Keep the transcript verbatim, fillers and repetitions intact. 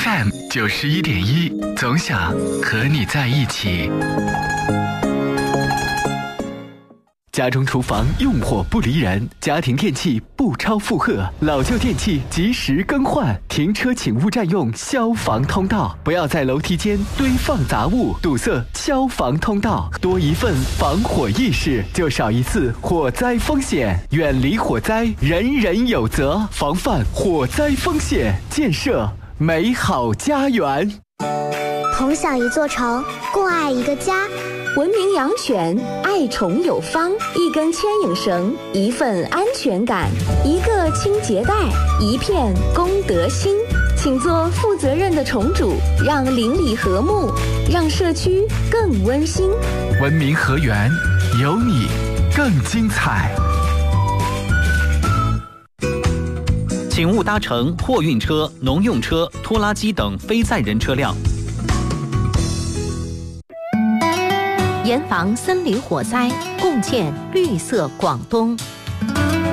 F M 九十一点一，总想和你在一起。家中厨房用火不离人，家庭电器不超负荷，老旧电器及时更换。停车请勿占用消防通道，不要在楼梯间堆放杂物，堵塞消防通道。多一份防火意识，就少一次火灾风险。远离火灾，人人有责。防范火灾风险，建设美好家园。 同享一座城，共爱一个家。 文明养犬，爱宠有方，一根牵引绳，一份安全感，一个清洁袋，一片公德心。请做负责任的宠主，让邻里和睦，让社区更温馨。 文明和园，有你更精彩。 请勿搭乘货运车、农用车、拖拉机等非载人车辆。 严防森林火灾，共建绿色广东。